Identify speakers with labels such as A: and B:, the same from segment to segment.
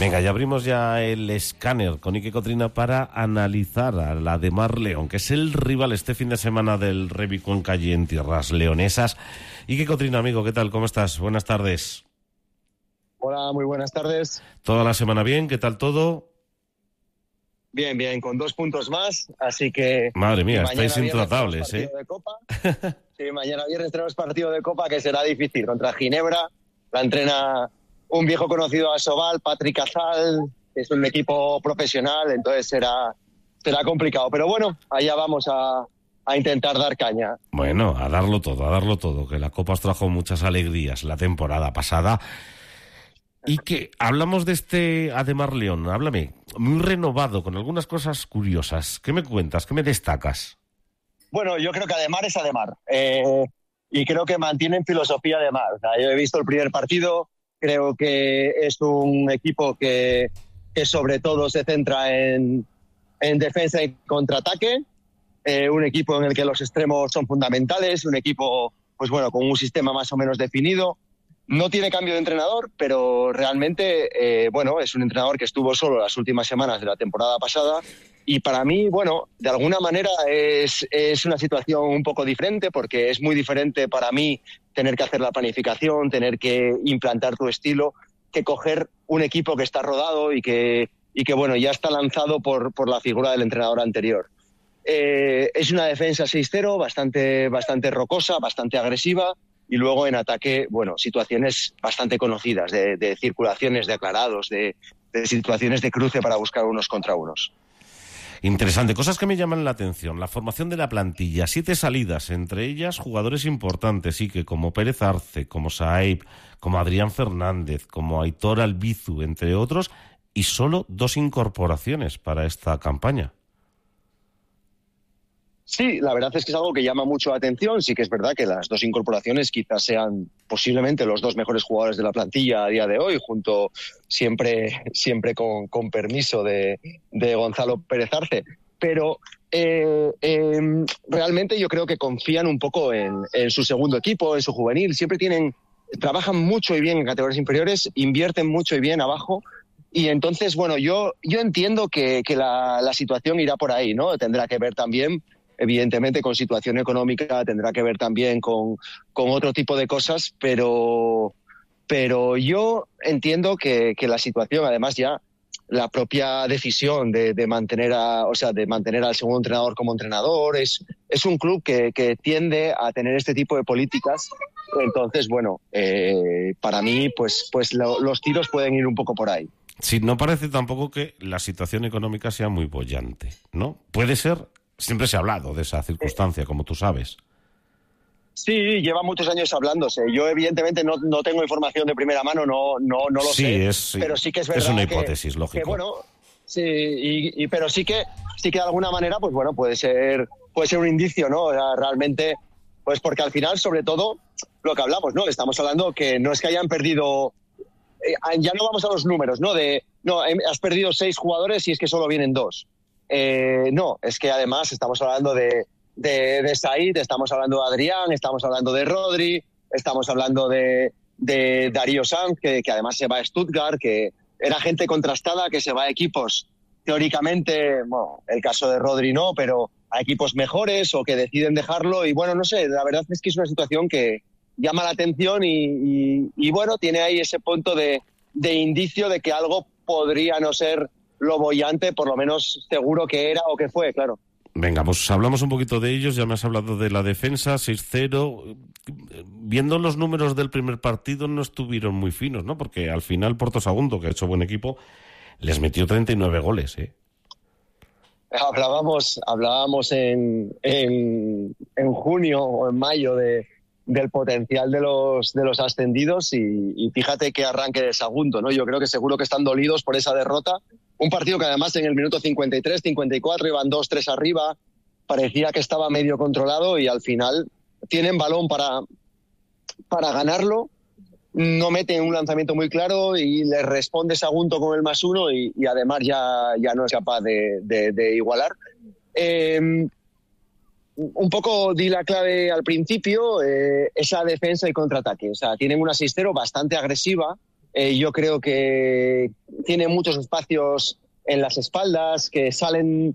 A: Venga, ya abrimos ya el escáner con Iker Cotrina para analizar a la Ademar León, que es el rival este fin de semana del Revy Cuenca allí en tierras leonesas. Iker Cotrina, amigo, ¿qué tal? ¿Cómo estás? Buenas tardes.
B: Hola, muy buenas tardes.
A: ¿Toda la semana bien? ¿Qué tal todo?
B: Bien, bien, con 2 puntos más, así que...
A: Madre mía, estáis intratables, ¿eh?
B: De Copa. Sí, mañana viernes tenemos partido de Copa que será difícil contra Ginebra. La entrena un viejo conocido a Sobal, Patrick Azal, es un equipo profesional, entonces será complicado. Pero bueno, allá vamos a intentar dar caña.
A: Bueno, a darlo todo, que la Copa os trajo muchas alegrías la temporada pasada. Y que hablamos de este Ademar León, háblame, muy renovado, con algunas cosas curiosas. ¿Qué me cuentas? ¿Qué me destacas?
B: Bueno, yo creo que Ademar es Ademar. Y creo que mantienen filosofía Ademar. O sea, yo he visto el primer partido, creo que es un equipo que sobre todo se centra en defensa y contraataque. Un equipo en el que los extremos son fundamentales, un equipo, pues bueno, con un sistema más o menos definido. No tiene cambio de entrenador, pero realmente, bueno, es un entrenador que estuvo solo las últimas semanas de la temporada pasada y para mí, bueno, de alguna manera es una situación un poco diferente porque es muy diferente para mí tener que hacer la planificación, tener que implantar tu estilo, que coger un equipo que está rodado y que bueno, ya está lanzado por la figura del entrenador anterior. Es una defensa 6-0, bastante rocosa, bastante agresiva. Y luego en ataque, bueno, situaciones bastante conocidas de circulaciones, de aclarados, de situaciones de cruce para buscar unos contra unos.
A: Interesante, cosas que me llaman la atención. La formación de la plantilla, 7 salidas, entre ellas jugadores importantes, sí, que como Pérez Arce, como Saib, como Adrián Fernández, como Aitor Albizu, entre otros, y solo 2 incorporaciones para esta campaña.
B: Sí, la verdad es que es algo que llama mucho la atención. Sí que es verdad que las 2 incorporaciones quizás sean posiblemente los 2 mejores jugadores de la plantilla a día de hoy, junto siempre con permiso de Gonzalo Pérez Arce. Pero realmente yo creo que confían un poco en su segundo equipo, en su juvenil. Trabajan mucho y bien en categorías inferiores, invierten mucho y bien abajo. Y entonces, bueno, yo entiendo que la situación irá por ahí, ¿no? Tendrá que ver también, evidentemente, con situación económica, tendrá que ver también con otro tipo de cosas, pero yo entiendo que la situación, además ya la propia decisión de mantener al segundo entrenador como entrenador, es un club que tiende a tener este tipo de políticas. Entonces, bueno, para mí, pues los tiros pueden ir un poco por ahí.
A: Sí, no parece tampoco que la situación económica sea muy boyante, ¿no? Puede ser, siempre se ha hablado de esa circunstancia, como tú sabes.
B: Sí, lleva muchos años hablándose. Yo evidentemente no tengo información de primera mano, no lo sé, pero sí que es verdad.
A: Es una hipótesis, lógico.
B: Que bueno, sí, pero sí que de alguna manera, pues bueno, puede ser un indicio, ¿no? O sea, realmente, pues porque al final, sobre todo, lo que hablamos, ¿no? Estamos hablando que no es que hayan perdido. Ya no vamos a los números, ¿no? Has perdido 6 jugadores y es que solo vienen 2. No, es que además estamos hablando de Said, estamos hablando de Adrián, estamos hablando de Rodri, estamos hablando de Darío Sanz, que además se va a Stuttgart, que era gente contrastada que se va a equipos teóricamente, bueno, el caso de Rodri no, pero a equipos mejores o que deciden dejarlo. Y bueno, no sé, la verdad es que es una situación que llama la atención y bueno, tiene ahí ese punto de indicio de que algo podría no ser lo boyante, por lo menos seguro que era o que fue, claro.
A: Venga, pues hablamos un poquito de ellos, ya me has hablado de la defensa, 6-0. Viendo los números del primer partido no estuvieron muy finos, ¿no? Porque al final Porto Sagunto, que ha hecho buen equipo, les metió 39 goles, ¿eh?
B: Hablábamos en junio o en mayo del potencial de los ascendidos y fíjate qué arranque de Sagunto, ¿no? Yo creo que seguro que están dolidos por esa derrota. Un partido que además en el minuto 53, 54 iban 2-3 arriba, parecía que estaba medio controlado y al final tienen balón para ganarlo, no meten un lanzamiento muy claro y le responde Sagunto con el +1 y además ya no es capaz de igualar. Un poco di la clave al principio, esa defensa y contraataque. O sea, tienen una 6-0 bastante agresiva, Yo creo que tiene muchos espacios en las espaldas que salen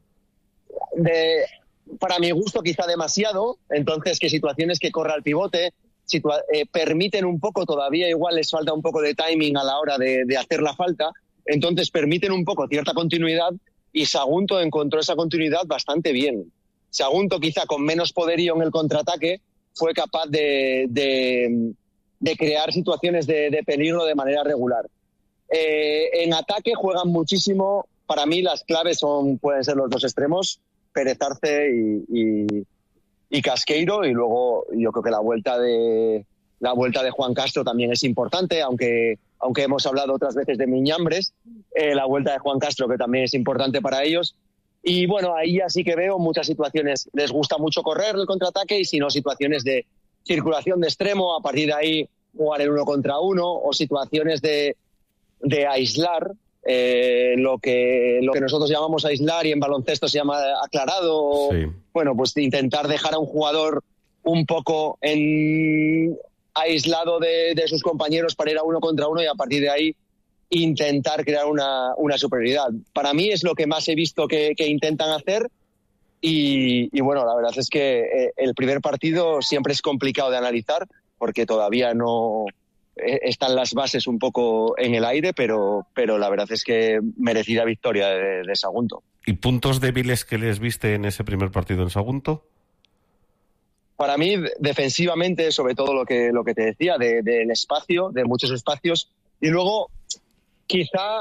B: para mi gusto quizá demasiado, entonces que situaciones que corra el pivote permiten un poco, todavía igual les falta un poco de timing a la hora de hacer la falta, entonces permiten un poco cierta continuidad y Sagunto encontró esa continuidad bastante bien. Sagunto quizá con menos poderío en el contraataque fue capaz de crear situaciones de peligro de manera regular. En ataque juegan muchísimo, para mí las claves pueden ser los dos extremos, Pérez Arce y Casqueiro, y luego yo creo que la vuelta de Juan Castro también es importante, aunque hemos hablado otras veces de Miñambres, la vuelta de Juan Castro que también es importante para ellos. Y bueno, ahí ya sí que veo muchas situaciones, les gusta mucho correr el contraataque y si no situaciones de circulación de extremo, a partir de ahí jugar el 1 contra 1 o situaciones de aislar, lo que nosotros llamamos aislar y en baloncesto se llama aclarado. Sí. Bueno, pues intentar dejar a un jugador un poco aislado de sus compañeros para ir a 1 contra 1 y a partir de ahí intentar crear una superioridad. Para mí es lo que más he visto que intentan hacer y bueno, la verdad es que el primer partido siempre es complicado de analizar porque todavía no están las bases un poco en el aire, pero la verdad es que merecida victoria de Sagunto.
A: ¿Y puntos débiles que les viste en ese primer partido en Sagunto?
B: Para mí, defensivamente, sobre todo lo que te decía, del espacio, de muchos espacios, y luego quizá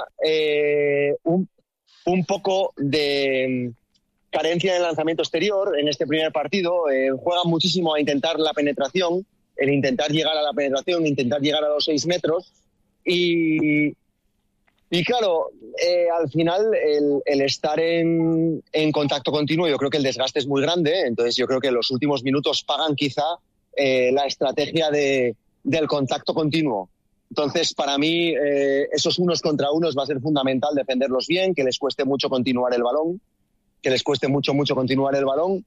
B: un poco de carencia en el lanzamiento exterior en este primer partido. Juegan muchísimo a intentar la penetración, el intentar llegar a la penetración, intentar llegar a los 6 metros. Y claro, al final el estar en contacto continuo, yo creo que el desgaste es muy grande. Entonces yo creo que los últimos minutos pagan quizá la estrategia del contacto continuo. Entonces, para mí, esos unos contra unos va a ser fundamental defenderlos bien, que les cueste mucho continuar el balón, continuar el balón.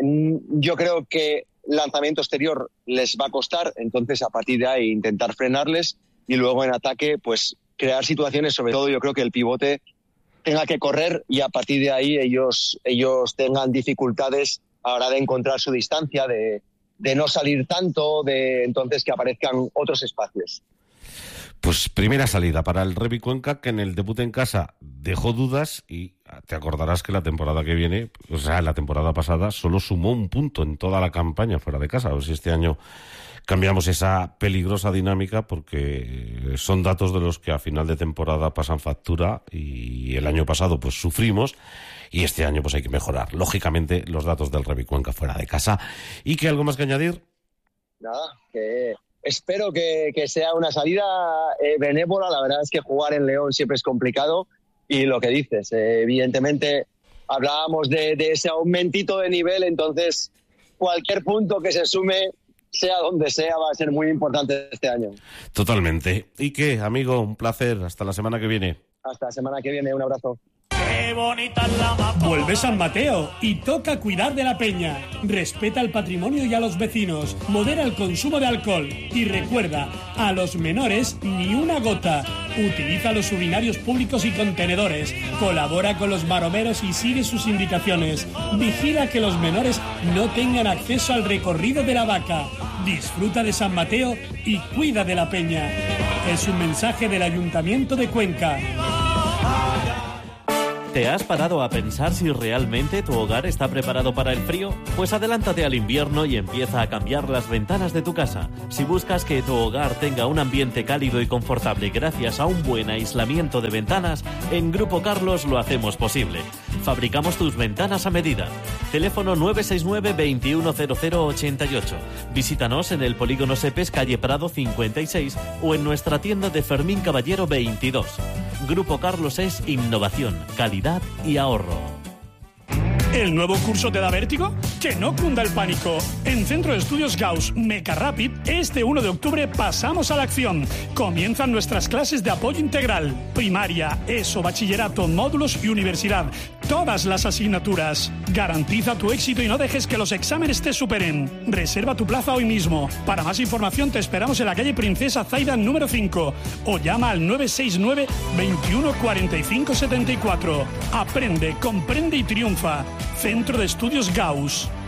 B: Yo creo que lanzamiento exterior les va a costar, entonces a partir de ahí intentar frenarles y luego en ataque, pues crear situaciones, sobre todo yo creo que el pivote tenga que correr y a partir de ahí ellos tengan dificultades a la hora de encontrar su distancia, de no salir tanto, entonces que aparezcan otros espacios.
A: Pues primera salida para el Revi Cuenca, que en el debut en casa dejó dudas y te acordarás que la temporada que viene, o sea, la temporada pasada, solo sumó 1 punto en toda la campaña fuera de casa. A ver si este año cambiamos esa peligrosa dinámica, porque son datos de los que a final de temporada pasan factura y el año pasado pues sufrimos y este año pues hay que mejorar. Lógicamente los datos del Revi Cuenca fuera de casa. ¿Y qué, algo más que añadir?
B: Nada, que espero que sea una salida benévola. La verdad es que jugar en León siempre es complicado y lo que dices, evidentemente hablábamos de ese aumentito de nivel, entonces cualquier punto que se sume, sea donde sea, va a ser muy importante este año.
A: Totalmente. ¿Y qué, amigo? Un placer. Hasta la semana que viene.
B: Hasta la semana que viene. Un abrazo.
C: ¡Qué bonita es la mapa! Vuelve San Mateo y toca cuidar de la peña. Respeta el patrimonio y a los vecinos. Modera el consumo de alcohol. Y recuerda, a los menores ni una gota. Utiliza los urinarios públicos y contenedores. Colabora con los maromeros y sigue sus indicaciones. Vigila que los menores no tengan acceso al recorrido de la vaca. Disfruta de San Mateo y cuida de la peña. Es un mensaje del Ayuntamiento de Cuenca.
D: ¿Te has parado a pensar si realmente tu hogar está preparado para el frío? Pues adelántate al invierno y empieza a cambiar las ventanas de tu casa. Si buscas que tu hogar tenga un ambiente cálido y confortable gracias a un buen aislamiento de ventanas, en Grupo Carlos lo hacemos posible. Fabricamos tus ventanas a medida. Teléfono 969 210088. Visítanos en el Polígono Sepes, calle Prado 56 o en nuestra tienda de Fermín Caballero 22. Grupo Carlos es innovación, calidad y ahorro.
C: ¿El nuevo curso te da vértigo? Que no cunda el pánico. En Centro de Estudios Gauss Meca Rapid, este 1 de octubre pasamos a la acción. Comienzan nuestras clases de apoyo integral. Primaria, ESO, bachillerato, módulos y universidad. Todas las asignaturas. Garantiza tu éxito y no dejes que los exámenes te superen. Reserva tu plaza hoy mismo. Para más información te esperamos en la calle Princesa Zaida número 5 o llama al 969 21 45 74. Aprende, comprende y triunfa. Centro de Estudios Gauss.